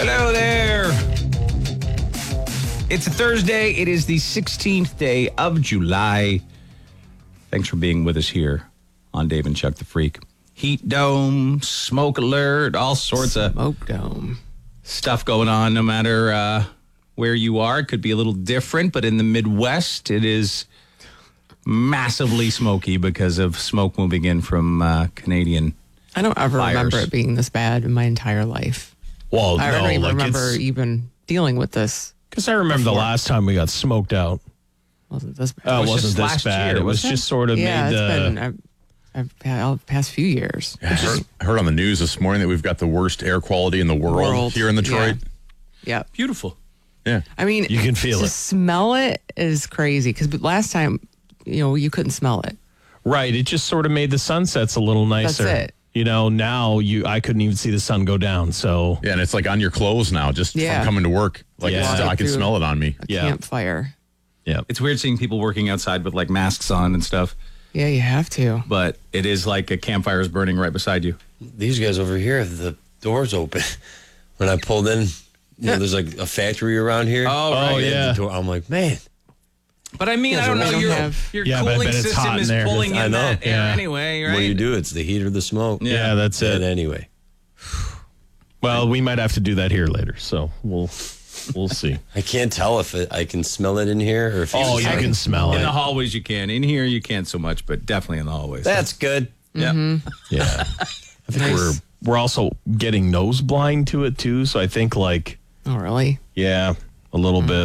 Hello there. It's a Thursday. It is the 16th day of July. Thanks for being with us here on Dave and Chuck the Freak. Heat dome, smoke alert, all sorts of smoke dome stuff going on no matter where you are. It could be a little different, but in the Midwest, it is massively smoky because of smoke moving in from Canadian I don't ever fires. remember it being this bad in my entire life. Well, I don't even remember it's even dealing with this. because I remember the last time we got smoked out. Wasn't this bad? It was wasn't just this last bad. year, It was wasn't it? just sort of Yeah, made it's the. been I've had the past few years. I heard on the news this morning that we've got the worst air quality in the world here in Detroit. Yeah. beautiful. Yeah. I mean, You can feel to it. smell it is crazy because last time, you couldn't smell it. Right. It just sort of made the sunsets a little nicer. That's it. Now I couldn't even see the sun go down. So Yeah, and it's like on your clothes now, just Yeah. from coming to work. Like Yeah. I can Through smell it on me. Yeah. Campfire. yeah. It's weird seeing people working outside with like masks on and stuff, Yeah, you have to. but it is like a campfire is burning right beside you. These guys over here, the door's open. When I pulled in, there's like a factory around here. Oh, right. And yeah. the door, I'm like, man. But I mean, Yeah, I don't so know. we don't Your, have- your Yeah, but I cooling bet it's system hot in is there. pulling I in know. that air Yeah. anyway, right? What do you do? It's the heat or the smoke. Yeah, that's it. And anyway. Well, we might have to do that here later. So we'll see. I can't tell if I can smell it in here or if Oh, it's you can smell In it. the hallways you can. In here you can't so much, but definitely in the hallways. That's good. yeah. Yeah. I think we're also getting nose blind to it too. So I think Oh, really? a little bit.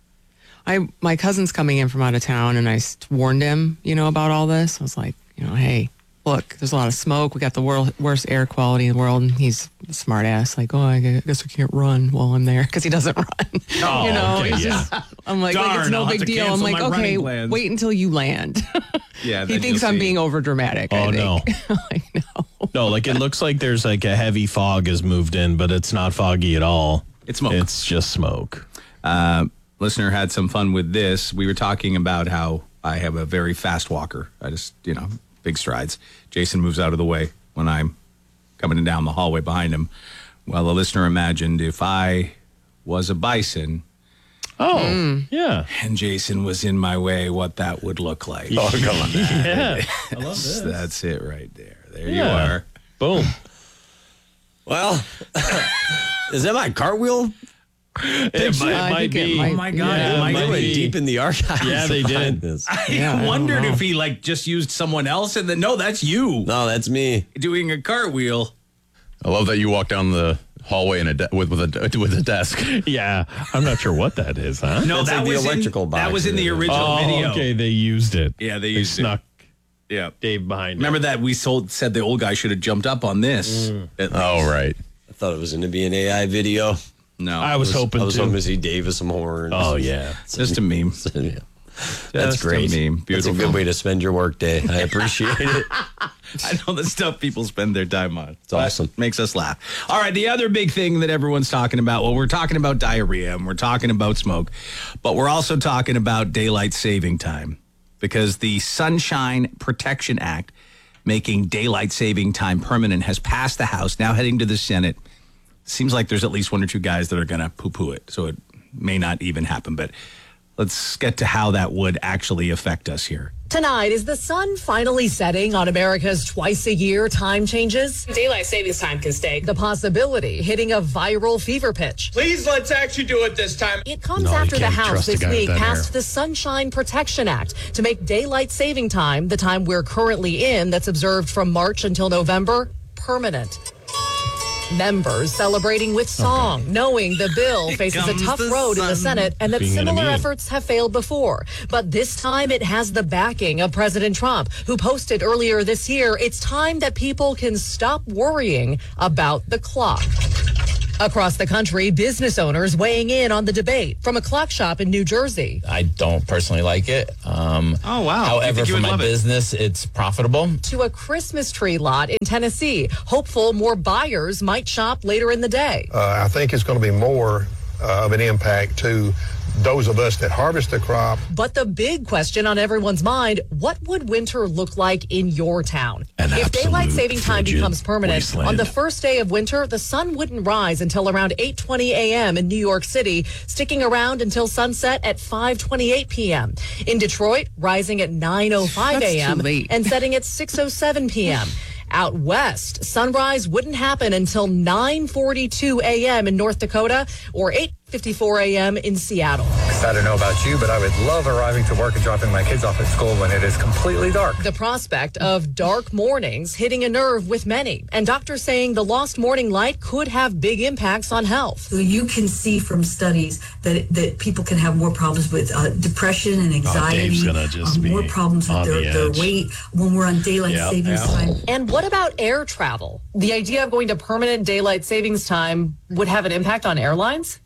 My cousin's coming in from out of town, and I warned him, about all this. I was like, hey, look, there's a lot of smoke. We got the worst air quality in the world. And he's a smart ass, like, I guess I can't run while I'm there because he doesn't run. Oh, okay, it's yeah. just, I'm like, Darn, it's no I'll have big to deal. I'm cancel like, my okay, running plans. wait until you land. Yeah, He then thinks you'll I'm see. being over dramatic. Oh, I no. think. I know. No, it looks like there's a heavy fog has moved in, but it's not foggy at all. It's smoke. It's just smoke. Listener had some fun with this. We were talking about how I have a very fast walker. I just, big strides. Jason moves out of the way when I'm coming down the hallway behind him. Well, the listener imagined if I was a bison Oh, yeah. and Jason was in my way, what that would look like. Oh, come on. Yeah. I love this. That's it right there. There Yeah. you are. Boom. Well, is that my cartwheel? It I might think it be. might Oh, my God. Yeah, it might They might went be. deep in the archives. Yeah, they to did. find this. I Yeah, I don't wondered know. if he just used someone else and then, no, that's you No, that's me. doing a cartwheel. I love that you walk down the hallway in with a desk. Yeah. I'm not sure what that is, huh? No, That's that like the was electrical in, box. That was in the original Oh, video. okay. They used it. Yeah, they They used snuck it. Yeah. Dave behind Remember that we said the old guy should have jumped up on this. At Oh, least. right. I thought it was going to be an AI video. No. I was hoping I was to. hoping to see Dave with some horns. Oh, yeah. just a meme. Yeah. That's Just a great. meme. That's a Beautiful. good way to spend your work day. I appreciate it. I know the stuff people spend their time on. It's awesome. Makes us laugh. All right, the other big thing that everyone's talking about, well, we're talking about diarrhea and we're talking about smoke, but we're also talking about daylight saving time because the Sunshine Protection Act making daylight saving time permanent has passed the House, now heading to the Senate. Seems like there's at least one or two guys that are going to poo-poo it, so it may not even happen, but let's get to how that would actually affect us here. Tonight, is the sun finally setting on America's twice-a-year time changes? Daylight savings time can stay. The possibility hitting a viral fever pitch. Please, let's actually do it this time. It comes No, you after the can't House trust a this guy with week that passed hair. the Sunshine Protection Act to make daylight saving time, the time we're currently in that's observed from March until November, permanent. Members celebrating with song, knowing the bill faces a comes tough the road in the sun. Senate and that Being similar enemy. efforts have failed before. But this time it has the backing of President Trump, who posted earlier this year, it's time that people can stop worrying about the clock. Across the country, business owners weighing in on the debate from a clock shop in New Jersey. I don't personally like it. Oh, wow. However, for my business, it's profitable. To a Christmas tree lot in Tennessee, hopeful more buyers might shop later in the day. I think it's going to be more of an impact to those of us that harvest the crop. But the big question on everyone's mind, what would winter look like in your town? If daylight saving time becomes permanent, on the first day of winter, the sun wouldn't rise until around 8:20 a.m. in New York City, sticking around until sunset at 5:28 p.m. In Detroit, rising at 9:05 a.m. and setting at 6:07 p.m. Out west, sunrise wouldn't happen until 9:42 a.m. in North Dakota or 8:54 a.m. in Seattle. I don't know about you, but I would love arriving to work and dropping my kids off at school when it is completely dark. The prospect of dark mornings hitting a nerve with many, and doctors saying the lost morning light could have big impacts on health. So you can see from studies that people can have more problems with depression and anxiety, more problems with their weight when we're on daylight savings time. And what about air travel? The idea of going to permanent daylight savings time would have an impact on airlines?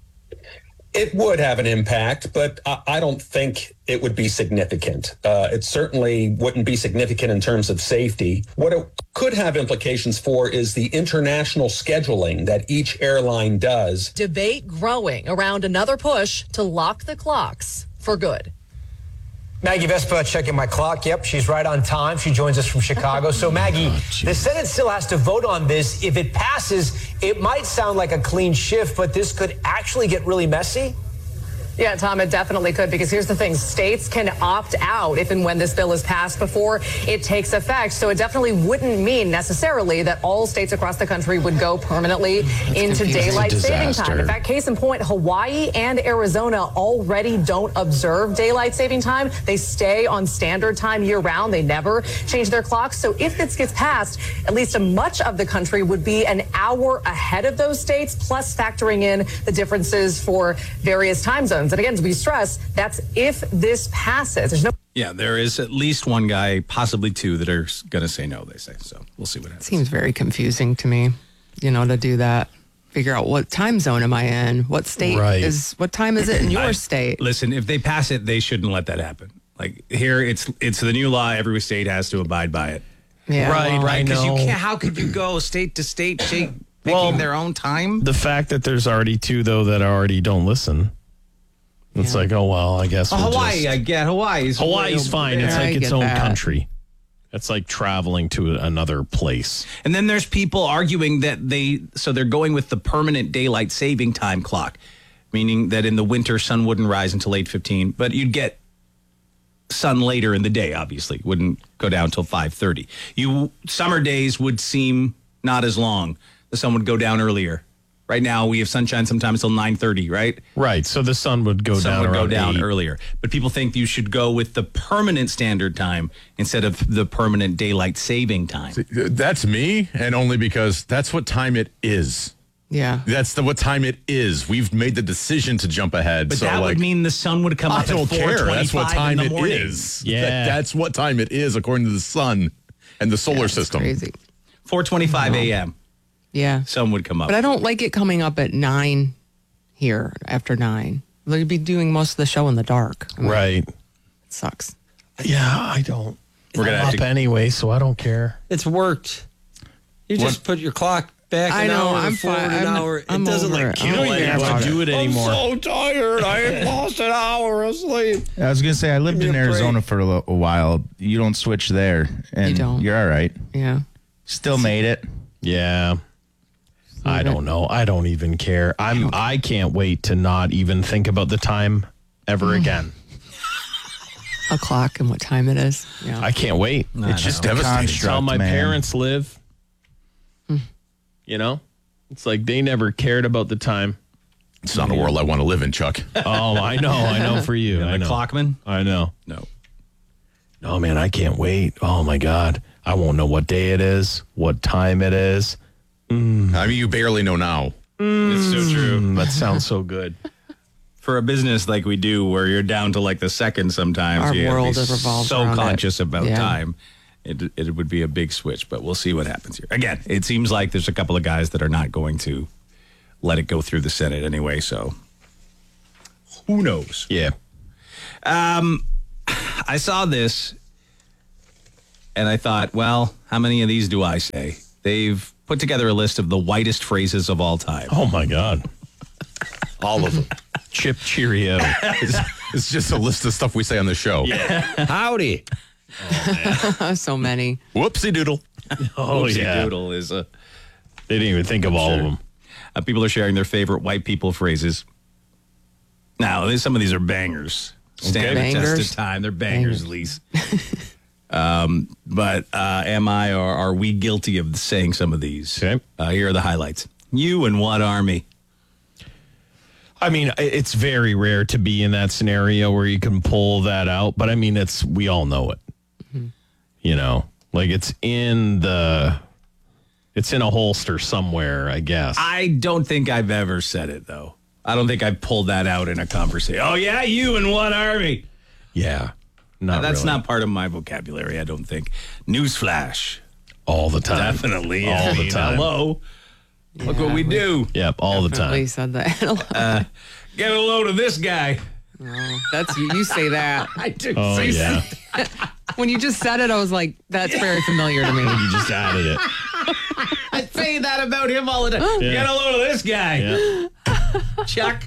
It would have an impact, but I don't think it would be significant. It certainly wouldn't be significant in terms of safety. What it could have implications for is the international scheduling that each airline does. Debate growing around another push to lock the clocks for good. Maggie Vespa checking my clock. Yep, she's right on time. She joins us from Chicago. So, Maggie, the Senate still has to vote on this. If it passes, it might sound like a clean shift, but this could actually get really messy. Yeah, Tom, it definitely could, because here's the thing. States can opt out if and when this bill is passed before it takes effect. So it definitely wouldn't mean necessarily that all states across the country would go permanently into daylight saving time. In fact, case in point, Hawaii and Arizona already don't observe daylight saving time. They stay on standard time year round. They never change their clocks. So if this gets passed, at least much of the country would be an hour ahead of those states, plus factoring in the differences for various time zones. And again, as we stress, that's if this passes. There's no. Yeah, there is at least one guy, possibly two, that are going to say no, they say. So we'll see what happens. Seems very confusing to me, to do that. Figure out what time zone am I in? What state what time is it in your state? Listen, if they pass it, they shouldn't let that happen. Like here, it's the new law. Every state has to abide by it. Yeah, right. Because you can't. How could you go state to state, picking their own time? The fact that there's already two though that already don't listen. It's like, oh, well, I guess Hawaii, I get Hawaii's fine. It's like its own country. It's like traveling to another place. And then there's people arguing that they're going with the permanent daylight saving time clock, meaning that in the winter, sun wouldn't rise until 8:15, but you'd get sun later in the day, obviously. It wouldn't go down until 5:30. Summer days would seem not as long. The sun would go down earlier. Right now, we have sunshine sometimes till 9:30, right? Right. So the sun would go down earlier. But people think you should go with the permanent standard time instead of the permanent daylight saving time. See, that's me, and only because that's what time it is. Yeah. That's what time it is. We've made the decision to jump ahead. But that would mean the sun would come up at 4:25 That's what time it is. Yeah. That's what time it is according to the sun and the solar system. Crazy. 4:25 a.m. Yeah. Sun would come up. But I don't like it coming up at 9 here, after 9. They'd be doing most of the show in the dark. Right. It sucks. Yeah, I don't. We're going to have to anyway, so I don't care. It's worked. You just put your clock back an hour and forward an hour. It doesn't You don't even have to do it anymore. I'm so tired. I lost an hour of sleep. I was going to say, I lived in Arizona for a while. You don't switch there. And You don't. You're all right. Yeah. Still made it. Yeah. I don't know. I don't even care. I can't wait to not even think about the time ever again. A clock and what time it is. Yeah. I can't wait. It's just devastating. It's how my parents live. It's like they never cared about the time. It's not a world I want to live in, Chuck. Oh, I know for you. I know. Clockman? I know. No, man, I can't wait. Oh my God. I won't know what day it is, what time it is. I mean, you barely know now. It's so true. That sounds so good. For a business like we do, where you're down to like the second sometimes, Our you world have to be revolves so around conscious it. about Yeah. time. It would be a big switch, but we'll see what happens here. Again, it seems like there's a couple of guys that are not going to let it go through the Senate anyway, so who knows? Yeah. I saw this, and I thought, well, how many of these do I say? They've put together a list of the whitest phrases of all time. Oh, my God. All of them. Chip Cheerio. It's just a list of stuff we say on the show. Howdy. So many. Whoopsie doodle. Oh, Whoopsie yeah. doodle is a. They didn't even think of all of them. People are sharing their favorite white people phrases. Now, some of these are bangers. Stand the test of time. They're bangers, at least. But am I or are we guilty of saying some of these? Okay. Here are the highlights. You and what army? I mean, it's very rare to be in that scenario where you can pull that out, but I mean, we all know it. Mm-hmm. You know, like it's in a holster somewhere, I guess. I don't think I've ever said it, though. I don't think I pulled that out in a conversation. Oh, yeah, you and what army? Yeah. That's really. not part of my vocabulary, I don't think. Newsflash. All the time. Definitely. All the time. Hello. Yeah, look what we do. Yep, all the time. You said that. Get a load of this guy. Oh, that's you say that. I do. Oh, yeah. When you just said it, I was like, that's very familiar to me. You just added it. I say that about him all the time. Yeah. Get a load of this guy. Yeah. Chuck.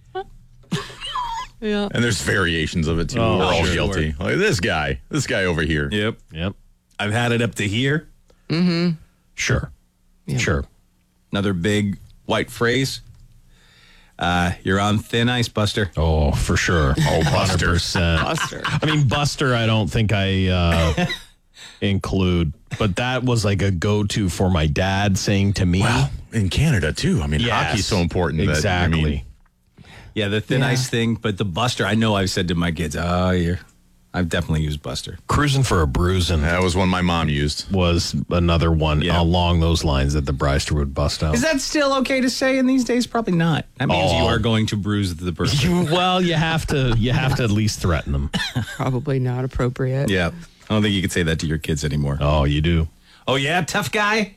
Yeah. And there's variations of it, too. Oh, We're all sure. guilty. Like this guy over here. Yep. I've had it up to here. Mm-hmm. Sure. Yeah. Sure. Another big white phrase. You're on thin ice, Buster. Oh, for sure. Oh, Buster. 100%. Buster. I mean, Buster, I don't think I include, but that was like a go-to for my dad saying to me. Well, in Canada, too. I mean, Yes, hockey's so important. Exactly. Yeah, the thin ice thing, but the Buster, I know I've said to my kids, I've definitely used Buster. Cruising for a bruising. That was one my mom used. Was another one along those lines that the Bryster would bust out. Is that still okay to say in these days? Probably not. That means you are going to bruise the person. You have to at least threaten them. Probably not appropriate. Yeah. I don't think you could say that to your kids anymore. Oh, you do. Oh, yeah? Tough guy?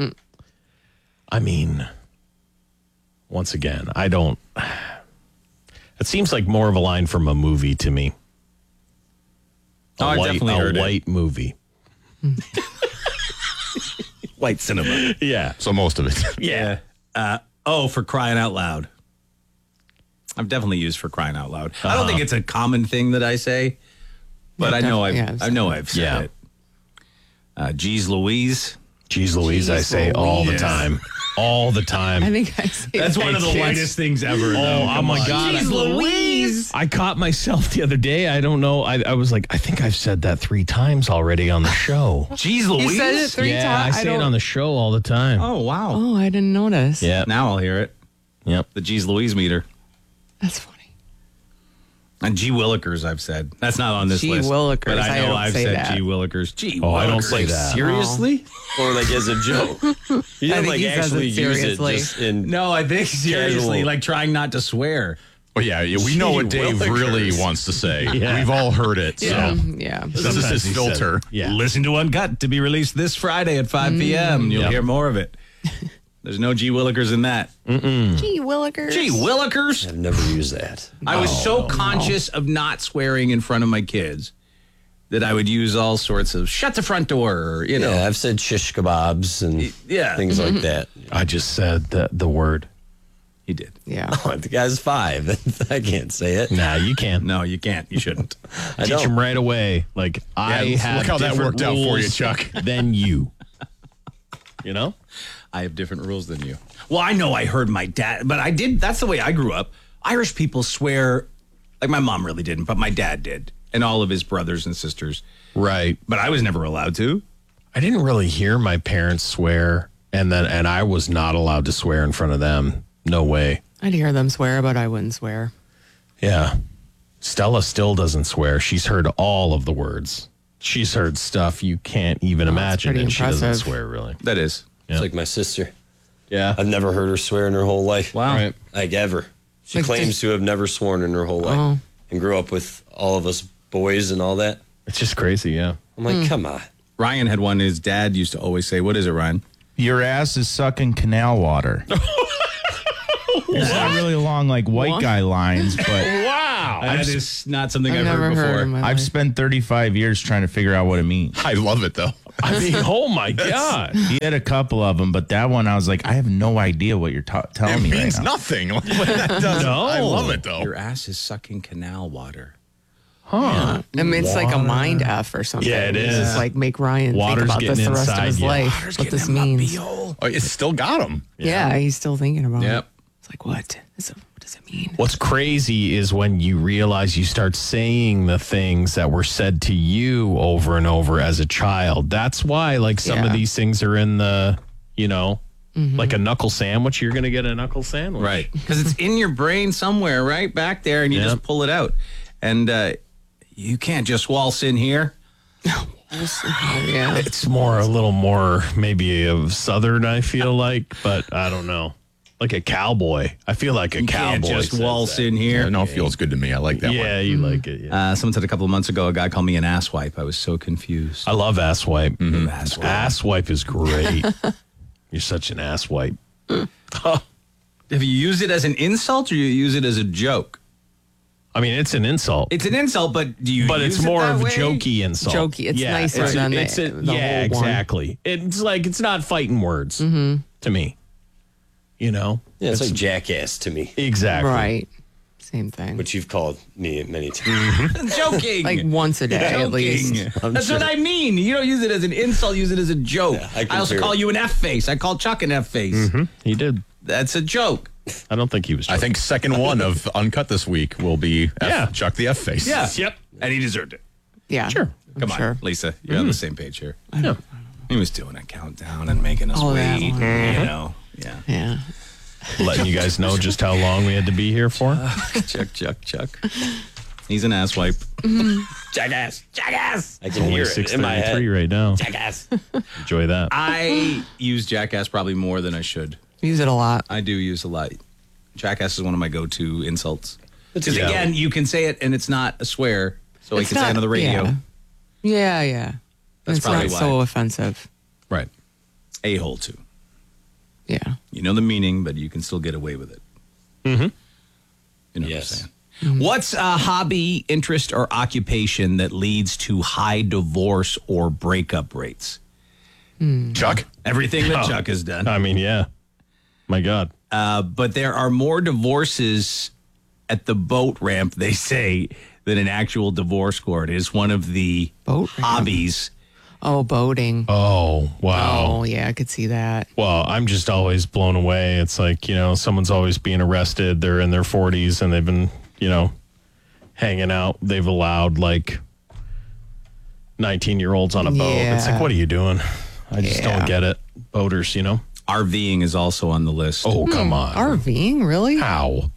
I mean, once again, I don't. It seems like more of a line from a movie to me. I definitely heard a white movie. White cinema. Yeah. So most of it. Yeah. For crying out loud. I've definitely used for crying out loud. I don't think it's a common thing that I say, but I know I've said it. Geez Louise. Geez Louise, I say all the time. All the time. I think I say That's one of the whitest things ever. Oh my God. Geez Louise. I caught myself the other day. I don't know. I was like, I think I've said that 3 times already on the show. Geez Louise. You said it 3 times? Yeah, I say it on the show all the time. Oh, wow. Oh, I didn't notice. Yeah. Now I'll hear it. Yep. The Geez Louise meter. That's funny. And Gee Willikers, I've said. That's not on this Gee list. Willikers, But I know don't I've say said that. Gee Willikers. Gee Oh, I don't Willikers. say that. Seriously? Or like as a joke? You I didn't think like he says actually it use it seriously. just in. No, I think seriously, Casual. like trying not to swear. Well, yeah, we know what Dave Willikers. really wants to say. Yeah. We've all heard it. So Yeah. this is Sometimes his he filter. said- Yeah. Listen to Uncut to be released this Friday at 5 p.m. You'll Yep. hear more of it. There's no Gee Willikers in that. Gee Willikers. Gee Willikers. I've never used that. I was so conscious of not swearing in front of my kids that I would use all sorts of shut the front door, or, you know. Yeah, I've said shish kebabs and Yeah. things like that. I just said the word. He did. Yeah. Oh, the guy's 5. I can't say it. Nah, you can't. No, you can't. You shouldn't. I Teach don't. him right away. Like, I had look how that different worked out for you, rules Chuck. Than you. You know? I have different rules than you. Well, I know I heard my dad, but I did. That's the way I grew up. Irish people swear, like my mom really didn't, but my dad did, and all of his brothers and sisters. Right. But I was never allowed to. I didn't really hear my parents swear, and I was not allowed to swear in front of them. No way. I'd hear them swear, but I wouldn't swear. Yeah. Stella still doesn't swear. She's heard all of the words. She's heard stuff you can't even imagine, pretty and she doesn't impressive. swear, really. That is. It's like my sister. Yeah. I've never heard her swear in her whole life. Wow. Right. Like ever. She Like claims just- to have never sworn in her whole life Oh. and grew up with all of us boys and all that. It's just crazy, yeah. I'm like, come on. Ryan had one. His dad used to always say, "What is it, Ryan?" Your ass is sucking canal water. It's not really along like white guy lines, but Wow, that is not something I've never heard before. heard in my I've life. spent 35 years trying to figure out what it means. I love it, though. I mean, oh my God. He had a couple of them, but that one I was like, I have no idea what you're telling me. It means right now. nothing. Like, what that does, No. I love it though. Your ass is sucking canal water. Huh. I mean, it's like a mind F or something. Yeah, it It's is. just like make Ryan Water's think about this getting the rest of his inside you. life. Water's What getting this in my means. beehole. Oh, it's still got him. Yeah, he's still thinking about Yep. it. It's like, what does it mean? What's crazy is when you realize you start saying the things that were said to you over and over as a child. That's why, like, some of Yeah. these things are in the, like a knuckle sandwich. You're going to get a knuckle sandwich. Right. Because it's in your brain somewhere, right back there, and you just pull it out. And you can't just waltz in here. Yeah. It's a little more maybe of Southern, I feel like, but I don't know. Like a cowboy. I feel like a You cowboy. can't just says waltz that. in here. Yeah, no, it feels good to me. I like that one. Yeah, you like it. Yeah. Someone said a couple of months ago, a guy called me an asswipe. I was so confused. I love ass wipe. Asswipe. Ass wipe is great. You're such an ass wipe. Have you used it as an insult or you use it as a joke? I mean, it's an insult. It's an insult, but do you But use it's it more that of a way? jokey insult. Jokey. It's nicer it's than it's the yeah, whole one. exactly. It's like it's not fighting words to me. You know? Yeah, it's like jackass to me, Exactly. Right. Same thing. which you've called me many times. Joking. Like once a day at least. That's what I mean. You don't use it as an insult, use it as a joke. Yeah, I I also compare call it. you an F face. I call Chuck an F face. He did. That's a joke. I don't think he was I joking. think second one of Uncut this week will be Yeah. Chuck the F face. Yeah. Yep. And he deserved it. Yeah. Sure. Come on, sure. Lisa. You're on the same page here. Yeah. He was doing a countdown and making us Oh, that wait. one. You know. Yeah. Yeah. Letting you guys know just how long we had to be here for. Chuck. He's an asswipe. Jackass. I can Only hear it in my 6:33 head. right now. Jackass. Enjoy that. I use Jackass probably more than I should. Use it a lot. I do use a lot. Jackass is one of my go-to insults. Because Yeah. again, you can say it and it's not a swear, so I It's can say it on the radio. Yeah. Yeah. That's it's probably not why. so offensive. Right. A-hole too. Yeah. You know the meaning, but you can still get away with it. Mm-hmm. You know Yes. what I'm saying? What's a hobby, interest, or occupation that leads to high divorce or breakup rates? Chuck? Everything that Oh. Chuck has done. I mean, yeah. My God. But there are more divorces at the boat ramp, they say, than an actual divorce court. Is one of the Boat ramp? hobbies. Oh, boating. Oh, wow. Oh, yeah. I could see that. Well, I'm just always blown away. It's like, someone's always being arrested. They're in their 40s and they've been, hanging out. They've allowed like 19-year-olds on a boat. It's like, Yeah. what are you doing? I just Yeah. don't get it. Boaters, RVing is also on the list. Oh, come on. RVing? Really? How?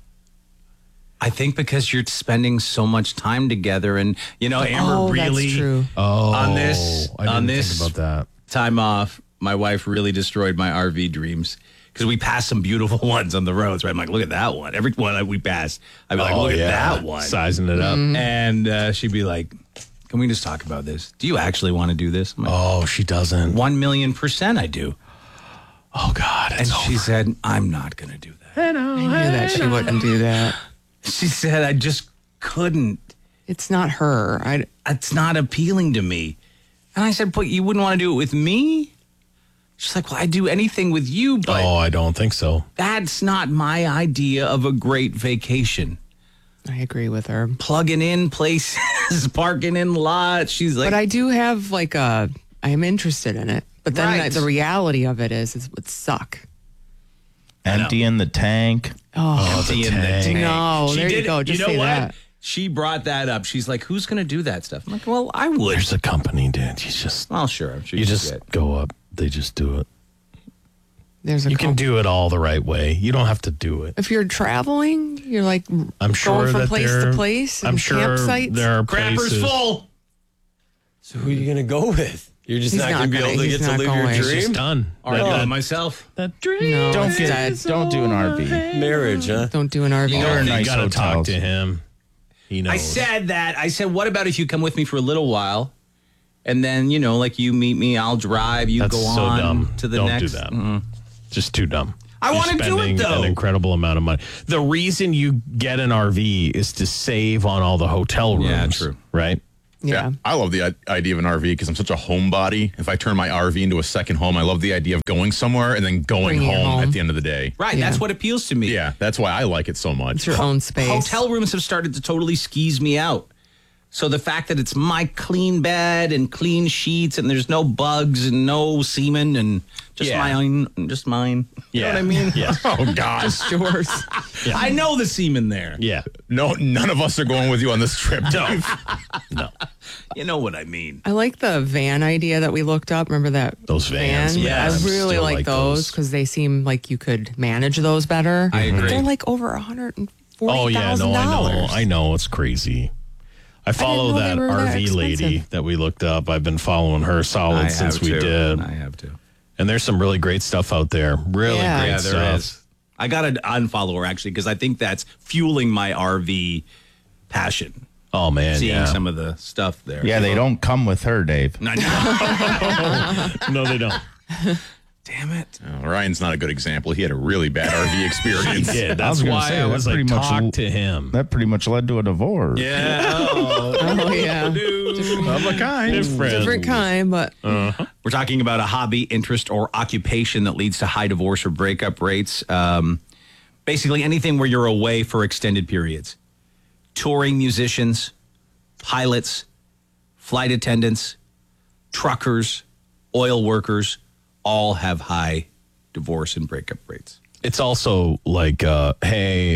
I think because you're spending so much time together, and Amber Oh, really that's true. Oh, on this I didn't on this think about that. time off. My wife really destroyed my RV dreams because we passed some beautiful ones on the roads. Right, I'm like, look at that one. Every one that we passed, I'd be like, look at that one, Sizing it up. and she'd be like, "Can we just talk about this? Do you actually want to do this?" I'm like, Oh, she doesn't. 1,000,000% I do. Oh, God. And she said, "I'm not going to do that." I knew that she wouldn't do that. She said, "I just couldn't. It's not her. It's not appealing to me." And I said, "But you wouldn't want to do it with me?" She's like, "Well, I do anything with you, but I don't think so. that's not my idea of a great vacation. I agree with her. Plugging in places, parking in lots." She's like, But I do have I am interested in it. But then Right. the reality of it is it would suck. Emptying the tank. Oh, empty in the tank. tank. No, She there you did- go. Just you know say what? that. She brought that up. She's like, "Who's going to do that stuff?" I'm like, "Well, I would." There's a company, dude. You just, Well, sure. I'm sure you could just get- go up. They just do it. There's a You can do it all the right way. You don't have to do it. If you're traveling, you're like I'm sure going from that place there- to place. I'm and sure campsites. there are Crapper's places. full. So who are you going to go with? You're just He's not not going to be gonna- able to he's get to not live your going. It's just dream? done. All right, by myself. That dream. No, Don't it's get dead. don't do an RV. Marriage, huh? Don't do an RV. There are You nice gotta talk hotels. to him. He knows. I said that. I said, "What about if you come with me for a little while, and then like you meet me, I'll drive, you That's go so on dumb. to the Don't next." do that. Just too dumb. I You're wanna do it, spending though. An incredible amount of money. The reason you get an RV is to save on all the hotel rooms. Yeah, true. Right? Yeah. I love the idea of an RV because I'm such a homebody. If I turn my RV into a second home, I love the idea of going somewhere and then going home at the end of the day. Right. That's what appeals to me. Yeah. That's why I like it so much. It's your own space. Hotel rooms have started to totally skis me out. So the fact that it's my clean bed and clean sheets and there's no bugs and no semen and just mine. You know what I mean? Yeah. Oh, God. Just yours. Yeah. I know the semen there. Yeah. No, none of us are going with you on this trip. No. You know what I mean. I like the van idea that we looked up. Remember that? Those vans? Van? Yeah. I really like those because they seem like you could manage those better. I agree. They're like over $140,000. Oh, yeah. No, I know. It's crazy. I follow that RV lady that we looked up. I've been following her solid since we did. I have to. And there's some really great stuff out there. Really great stuff. There is. I got to unfollow her, actually, because I think that's fueling my RV passion. Oh, man, Seeing some of the stuff there. Yeah, they don't come with her, Dave. No, they don't. Damn it. Oh, Ryan's not a good example. He had a really bad RV experience. He did. That's why I was like, talk to him. That pretty much led to a divorce. Yeah. Yeah. Of a kind. Different kind, but. We're talking about a hobby, interest, or occupation that leads to high divorce or breakup rates. Basically, anything where you're away for extended periods. Touring musicians, pilots, flight attendants, truckers, oil workers, all have high divorce and breakup rates. It's also like, hey,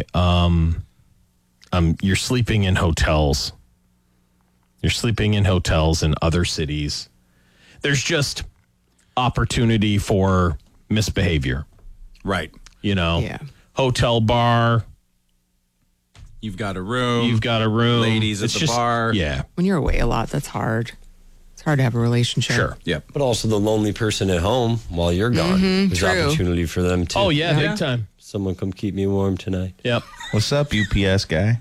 you're sleeping in hotels. You're sleeping in hotels in other cities. There's just opportunity for misbehavior. Right. You know, Yeah. Hotel bar. You've got a room. Ladies at the bar. Yeah. When you're away a lot, that's hard. It's hard to have a relationship. Sure. Yep. But also the lonely person at home while you're gone. There's true. opportunity for them too. Oh, yeah, big time. Someone come keep me warm tonight. Yep. What's up, UPS guy?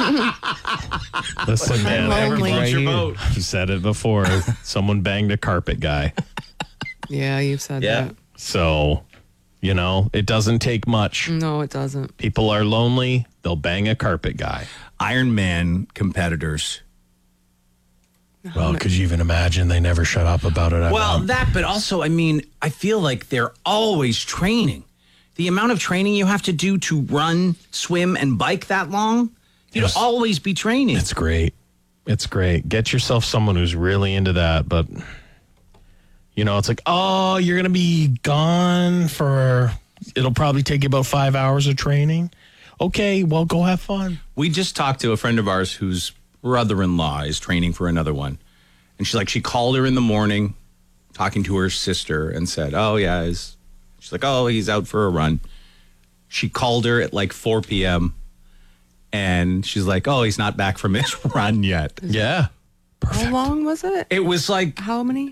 Listen, man, lonely. everybody, your boat. you said it before. Someone banged a carpet guy. Yeah, you've said Yeah. that. So, you know, it doesn't take much. No, it doesn't. People are lonely. They'll bang a carpet guy. Ironman competitors. Well, could you even imagine? They never shut up about it. Well, that, but also, I mean, I feel like they're always training. The amount of training you have to do to run, swim, and bike that long, you'd always be training. It's great. It's great. Get yourself someone who's really into that. But, you know, it's like, oh, you're going to be gone for, it'll probably take you about 5 hours of training. Okay, well, go have fun. We just talked to a friend of ours whose brother-in-law is training for another one. And she called her in the morning, talking to her sister, and said, oh, yeah. She's like, oh, he's out for a run. She called her at like 4 p.m. And she's like, oh, he's not back from his run yet. Yeah. Perfect. How long was it? It was like... How many?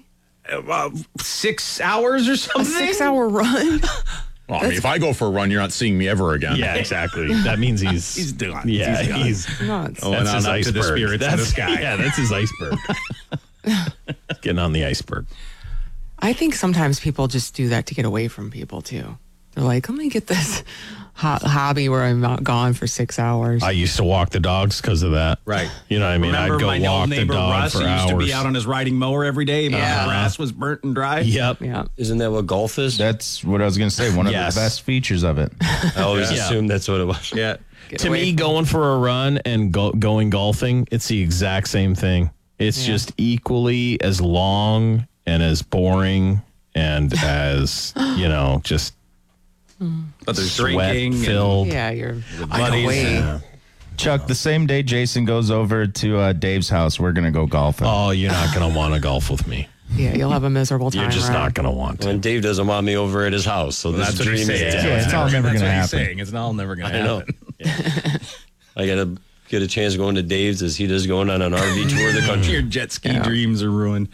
6 hours or something. A 6-hour run? Well, I mean, if I go for a run, you're not seeing me ever again. Yeah, exactly. That means he's done. Yeah, he's nuts. That's his iceberg. To the spirits in the sky. Yeah, that's his iceberg. Getting on the iceberg. I think sometimes people just do that to get away from people too. They're like, let me get this hobby where I'm not gone for 6 hours. I used to walk the dogs because of that. Right. You know what I mean? Remember I'd go my walk old the neighbor dog Russ, for who used hours. to be out on his riding mower every day, but the grass was burnt and dry. Yep. Yeah. Isn't that what golf is? That's what I was going to say. One of the best features of it. I always assumed that's what it was. Yeah. To me, going for a run and going golfing, it's the exact same thing. It's just equally as long and as boring and as, you know, just but there's drinking filled. Yeah, you're buddies. Chuck, the same day Jason goes over to Dave's house, we're going to go golfing. Oh, you're not going to want to golf with me. Yeah, you'll have a miserable time. You're just not going to want to. And Dave doesn't want me over at his house, so this That's what dream he's is saying. Yeah, it's all never going to happen. It's all never going to I know. happen. I got to get a chance going to Dave's as he does going on an RV tour of the country. Your jet ski dreams are ruined.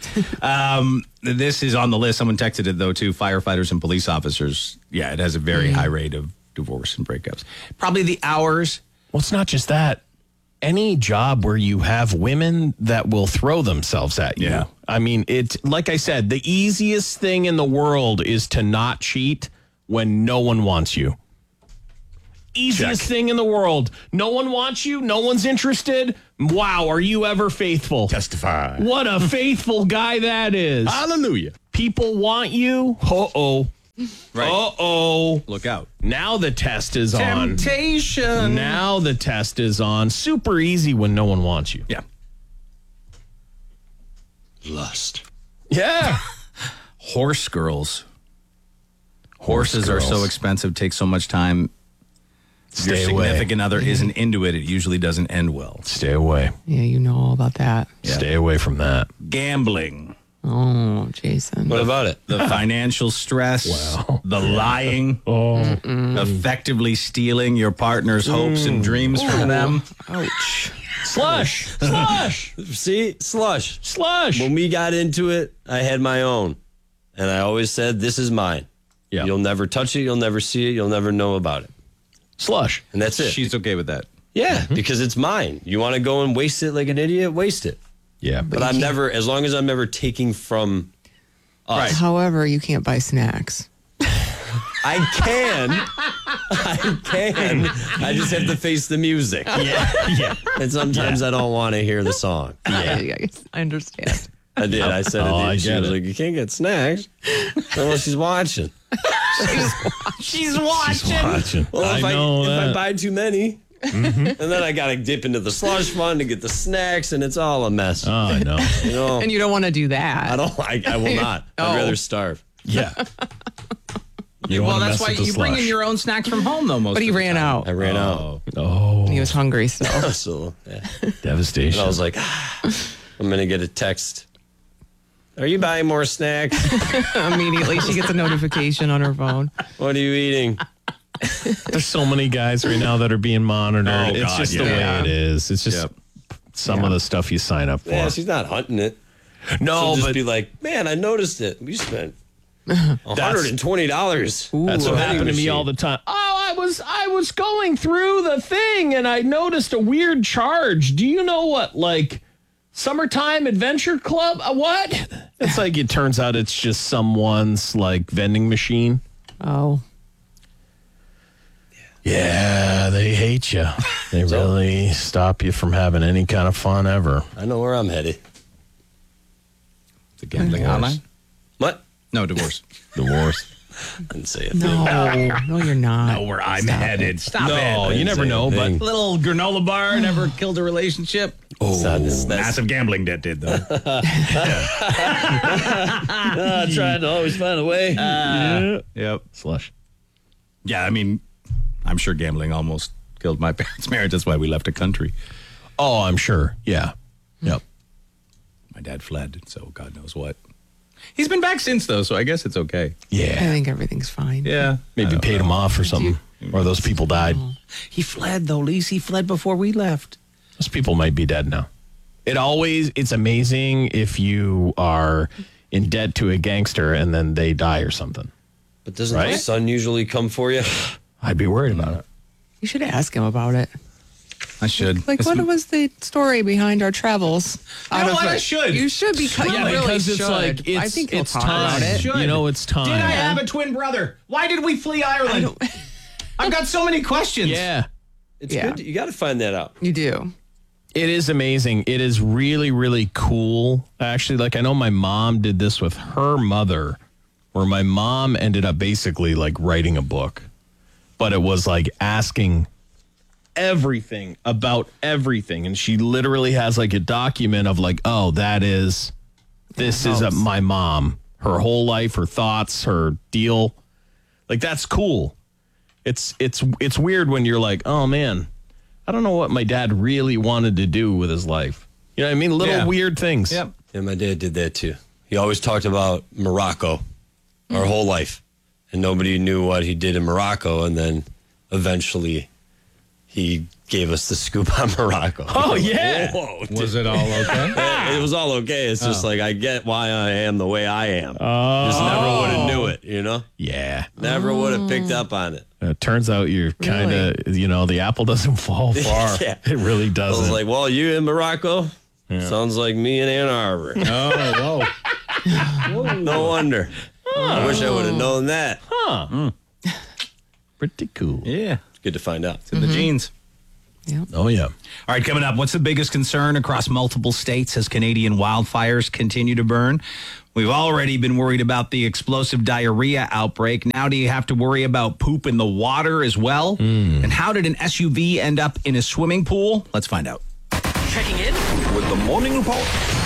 This is on the list. Someone texted it, though, too. Firefighters and police officers. Yeah, it has a very high rate of divorce and breakups. Probably the hours. Well, it's not just that. Any job where you have women that will throw themselves at you. Yeah. I mean, it's like I said, the easiest thing in the world is to not cheat when no one wants you. Easiest thing in the world. No one wants you. No one's interested. Wow, are you ever faithful? Testify. What a faithful guy that is. Hallelujah. People want you. Uh-oh. Right. Uh-oh. Look out. Now the test is on. Temptation. Now the test is on. Super easy when no one wants you. Yeah. Lust. Yeah. Horse girls. Horses are so expensive, take so much time. Stay Your away. significant other isn't into it. It usually doesn't end well. Stay away. Yeah, you know all about that. Yeah. Stay away from that. Gambling. Oh, Jason. What about it? The financial stress, the lying, effectively stealing your partner's hopes and dreams from them. Ouch. Slush. Slush. See? Slush. Slush. When we got into it, I had my own. And I always said, this is mine. Yeah. You'll never touch it. You'll never see it. You'll never know about it. Slush. And that's it. She's okay with that. Yeah, because it's mine. You want to go and waste it like an idiot? Waste it. Yeah. But I'm never, as long as I'm never taking from us. Right. However, you can't buy snacks. I can. I just have to face the music. Yeah. And sometimes I don't want to hear the song. I understand. I did. I said it. I She get was it. like, you can't get snacks unless she's watching. She's watching. Well, I if know if that. I buy too many, and then I got to dip into the slush fund to get the snacks, and it's all a mess. Oh, I know. You know, And you don't want to do that. I will not. I'd rather starve. Yeah. Well, that's why you bring in your own snacks from home, though, most But he of the ran time. out. I ran out. Oh. He was hungry still. So, yeah. Devastation. And I was like, I'm going to get a text. Are you buying more snacks? Immediately, she gets a notification on her phone. What are you eating? There's so many guys right now that are being monitored. Oh, it's God, just the yeah. way it is. It's just some of the stuff you sign up for. Yeah, she's not hunting it. No, She'll just but be like, man, I noticed it. We spent $120. that's what happened to me machine. all the time. Oh, I was going through the thing and I noticed a weird charge. Do you know what, like, Summertime Adventure Club? What? It's like, it turns out it's just someone's, like, vending machine. Oh. Yeah, they hate you. They really stop you from having any kind of fun ever. I know where I'm headed. The gambling hotline? What? No, divorce. Divorce. I didn't say it. No, you're not. Know where I'm headed. Stop No, it. you never know, but Little granola bar never killed a relationship. That's Massive gambling debt did, though. trying to always find a way. Yep. slush. Yeah, I mean, I'm sure gambling almost killed my parents' marriage. That's why we left the country. Oh, I'm sure. Yeah. Yep. My dad fled, so God knows what. He's been back since, though, so I guess it's okay. I Yeah. think everything's fine. Yeah. Maybe paid him off or something. Or those people died. He fled, though, Lise. He fled before we left. Those people might be dead now. It's amazing if you are in debt to a gangster and then they die or something. But doesn't Right? the son usually come for you? I'd be worried about it. You should ask him about it. I should. Like, what was the story behind our travels? You know what? I should. You should be. You really because it's should. like, I think he'll it's talk time. about it. You know, it's time. Did I have a twin brother? Why did we flee Ireland? I've got so many questions. Yeah. It's Yeah. good. You got to find that out. You do. It is amazing. It is really, really cool. Actually, like, I know my mom did this with her mother, where my mom ended up basically like writing a book, but it was like asking everything about everything. And she literally has like a document of like, oh, this is my mom, her whole life, her thoughts, her deal. Like, that's cool. It's weird when you're like, oh man, I don't know what my dad really wanted to do with his life. You know what I mean? Little weird things. Yep. Yeah, my dad did that too. He always talked about Morocco our whole life. And nobody knew what he did in Morocco. And then eventually he gave us the scoop on Morocco. Oh, yeah. Whoa, Was it all okay? it was all okay. It's just like, I get why I am the way I am. Just never would have knew it, you know? Yeah. Never would have picked up on it. It turns out you're kind of, the apple doesn't fall far. Yeah. It really I doesn't. was like, well, you in Morocco? Sounds like me in Ann Arbor. Oh, whoa. No wonder. I wish I would have known that. Pretty cool. Yeah. Good to find out. It's in the genes. Yeah. Oh, yeah. All right, coming up, what's the biggest concern across multiple states as Canadian wildfires continue to burn? We've already been worried about the explosive diarrhea outbreak. Now do you have to worry about poop in the water as well? And how did an SUV end up in a swimming pool? Let's find out. Checking in with the Morning Report.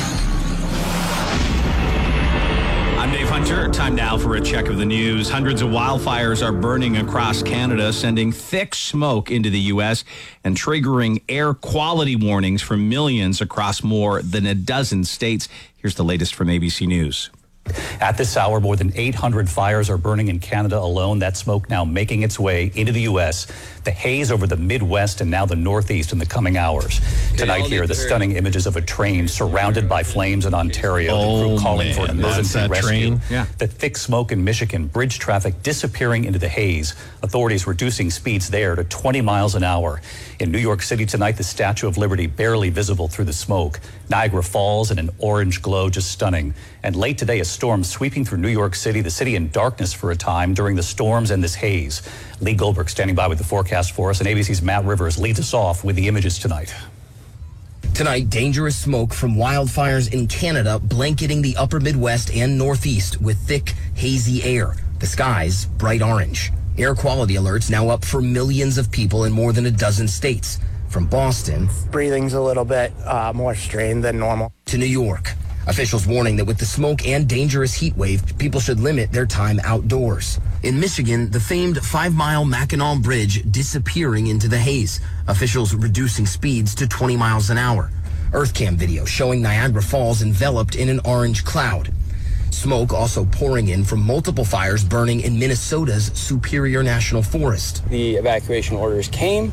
I'm Dave Hunter. Time now for a check of the news. Hundreds of wildfires are burning across Canada, sending thick smoke into the U.S. and triggering air quality warnings for millions across more than a dozen states. Here's the latest from ABC News. At this hour, more than 800 fires are burning in Canada alone. That smoke now making its way into the U.S. The haze over the Midwest and now the Northeast in the coming hours. Tonight here, the stunning images of a train surrounded by flames in Ontario. The crew calling for an emergency rescue. The thick smoke in Michigan, bridge traffic disappearing into the haze. Authorities reducing speeds there to 20 miles an hour. In New York City tonight, the Statue of Liberty barely visible through the smoke. Niagara Falls in an orange glow, just stunning. And late today, a storm sweeping through New York City, the city in darkness for a time during the storms and this haze. Lee Goldberg standing by with the forecast for us, and ABC's Matt Rivers leads us off with the images tonight. Tonight, dangerous smoke from wildfires in Canada blanketing the upper Midwest and Northeast with thick, hazy air. The skies bright orange. Air quality alerts now up for millions of people in more than a dozen states. From Boston, breathing's a little bit more strained than normal, to New York. Officials warning that with the smoke and dangerous heat wave, people should limit their time outdoors. In Michigan, the famed 5-mile Mackinac Bridge disappearing into the haze. Officials reducing speeds to 20 miles an hour. Earthcam video showing Niagara Falls enveloped in an orange cloud. Smoke also pouring in from multiple fires burning in Minnesota's Superior National Forest. The evacuation orders came,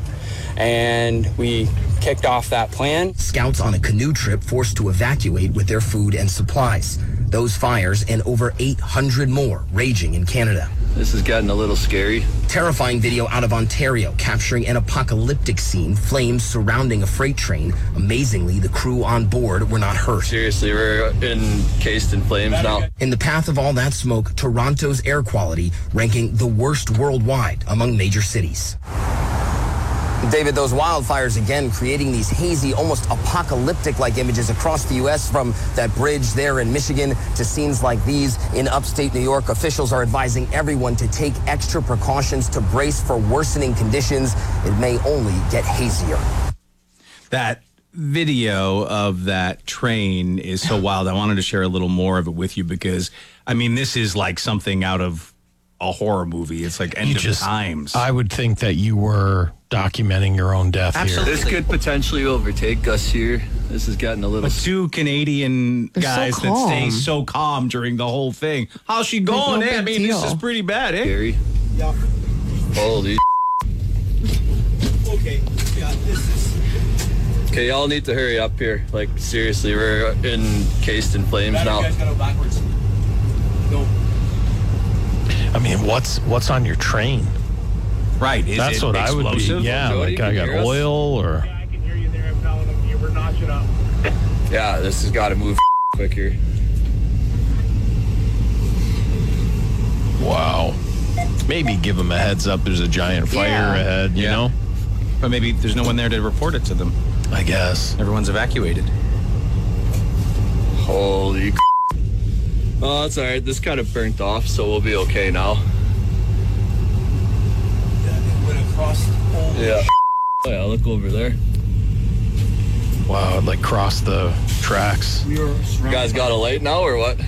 and we kicked off that plan. Scouts on a canoe trip forced to evacuate with their food and supplies. Those fires and over 800 more raging in Canada. This has gotten a little scary. Terrifying video out of Ontario capturing an apocalyptic scene, flames surrounding a freight train. Amazingly, the crew on board were not hurt. Seriously, we're encased in flames now. In the path of all that smoke, Toronto's air quality ranking the worst worldwide among major cities. David, those wildfires again creating these hazy, almost apocalyptic-like images across the U.S. from that bridge there in Michigan to scenes like these in upstate New York. Officials are advising everyone to take extra precautions to brace for worsening conditions. It may only get hazier. That video of that train is so wild. I wanted to share a little more of it with you because, I mean, this is like something out of a horror movie. It's like End of Times. I would think that you were documenting your own death here. This could potentially overtake us here. This has gotten a little... But two Canadian guys that stay so calm during the whole thing. How's she going? No I mean, this is pretty bad, eh? Scary. Yeah. Holy Okay, yeah, this is... Okay, y'all need to hurry up here. Like, seriously, we're encased in flames now. You guys gotta go backwards. Go. I mean, what's on your train? Right. That's what explosive? I would be. Yeah, Jody, like I got oil or... Yeah, I can hear you there. I'm telling them you were notching up. Yeah, this has got to move quicker. Wow. Maybe give them a heads up. There's a giant fire ahead, you know? But maybe there's no one there to report it to them. I guess. Everyone's evacuated. Holy Oh, that's all right. This kind of burnt off, so we'll be okay now. Yeah, it went across the whole... Yeah. Oh, yeah, look over there. Wow, it like crossed the tracks. You guys got a light now or what?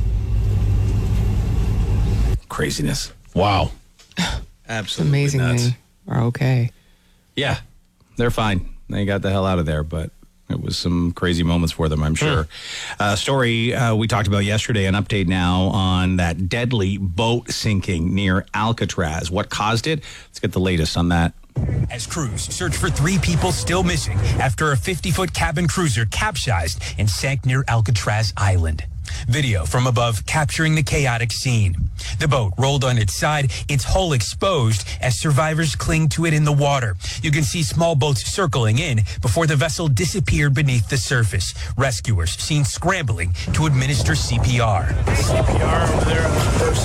Craziness. Wow. Absolutely It's amazing nuts. they are okay. Yeah, they're fine. They got the hell out of there, but it was some crazy moments for them, I'm sure. Story we talked about yesterday, an update now on that deadly boat sinking near Alcatraz. What caused it? Let's get the latest on that. As crews search for 3 people still missing after a 50-foot cabin cruiser capsized and sank near Alcatraz Island. Video from above capturing the chaotic scene. The boat rolled on its side, its hull exposed as survivors cling to it in the water. You can see small boats circling in before the vessel disappeared beneath the surface. Rescuers seen scrambling to administer CPR. CPR over there on the first.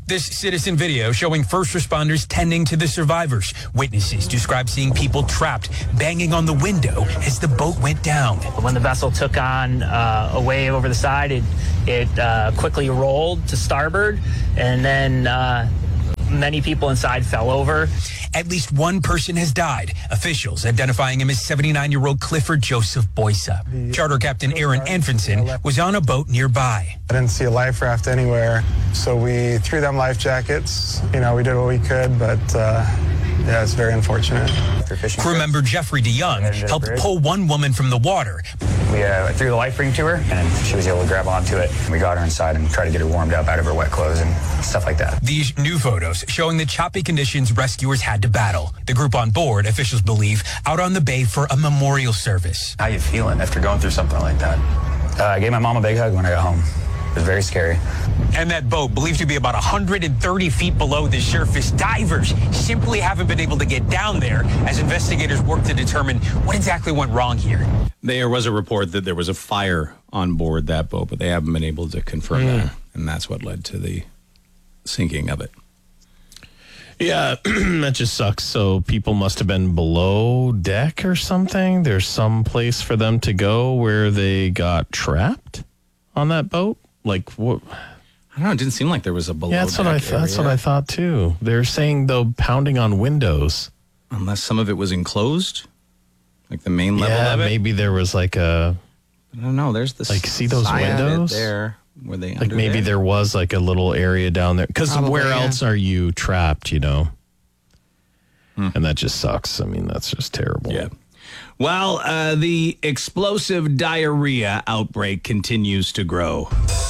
This citizen video showing first responders tending to the survivors. Witnesses describe seeing people trapped, banging on the window as the boat went down. When the vessel took on a wave over the side, it quickly rolled to starboard, and then many people inside fell over. At least one person has died. Officials identifying him as 79-year-old Clifford Joseph Boysa. Charter Captain Aaron Anfinson was on a boat nearby. I didn't see a life raft anywhere, so we threw them life jackets. You know, we did what we could, but yeah, it's very unfortunate. Crew member Jeffrey DeYoung helped pull one woman from the water. We threw the life ring to her, and she was able to grab onto it. We got her inside and tried to get her warmed up out of her wet clothes and stuff like that. These new photos showing the choppy conditions rescuers had to battle. The group on board, officials believe, out on the bay for a memorial service. How you feeling after going through something like that? I gave my mom a big hug when I got home. It was very scary. And that boat, believed to be about 130 feet below the surface, divers simply haven't been able to get down there as investigators work to determine what exactly went wrong here. There was a report that there was a fire on board that boat, but they haven't been able to confirm that. And that's what led to the sinking of it. Yeah, that just sucks. So people must have been below deck or something. There's some place for them to go where they got trapped on that boat. Like what? I don't know. It didn't seem like there was a below. Yeah, that's what I thought too. They're saying though pounding on windows, unless some of it was enclosed, like the main level of it. Maybe there was like a. I don't know. There's this. Like see those windows there. Were they like maybe there was like a little area down there? Because where else are you trapped? You know. And that just sucks. I mean, that's just terrible. Yeah. Well, the explosive diarrhea outbreak continues to grow.